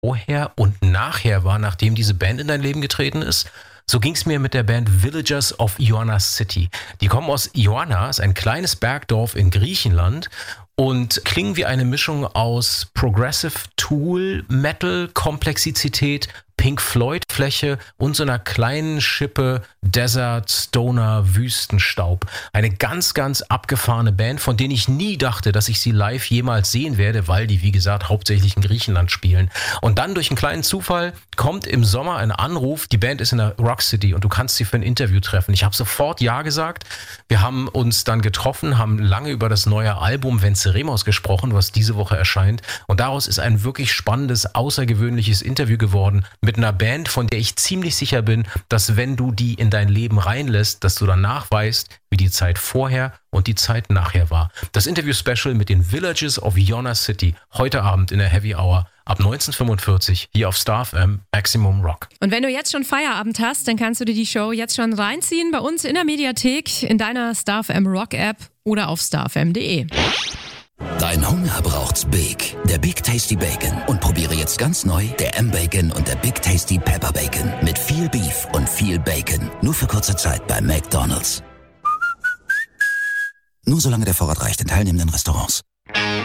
vorher und nachher war, nachdem diese Band in dein Leben getreten ist? So ging es mir mit der Band Villagers of Ioana City. Die kommen aus Ioana, ist ein kleines Bergdorf in Griechenland und klingen wie eine Mischung aus Progressive Tool, Metal, Komplexität, Pink Floyd Fläche und so einer kleinen Schippe Desert, Stoner, Wüstenstaub. Eine ganz, ganz abgefahrene Band, von denen ich nie dachte, dass ich sie live jemals sehen werde, weil die, wie gesagt, hauptsächlich in Griechenland spielen. Und dann durch einen kleinen Zufall kommt im Sommer ein Anruf, die Band ist in der Rock City und du kannst sie für ein Interview treffen. Ich habe sofort Ja gesagt. Wir haben uns dann getroffen, haben lange über das neue Album Venceremos gesprochen, was diese Woche erscheint. Und daraus ist ein wirklich spannendes, außergewöhnliches Interview geworden mit einer Band, von der ich ziemlich sicher bin, dass wenn du die in dein Leben reinlässt, dass du danach weißt, wie die Zeit vorher und die Zeit nachher war. Das Interview-Special mit den Villages of Ioana City, heute Abend in der Heavy Hour ab 19:45 hier auf Star FM Maximum Rock. Und wenn du jetzt schon Feierabend hast, dann kannst du dir die Show jetzt schon reinziehen bei uns in der Mediathek, in deiner Star FM Rock App oder auf starfm.de. Dein Hunger braucht's Big, der Big Tasty Bacon. Und probiere jetzt ganz neu der M-Bacon und der Big Tasty Pepper Bacon. Mit viel Beef und viel Bacon. Nur für kurze Zeit bei McDonald's. Nur solange der Vorrat reicht in teilnehmenden Restaurants.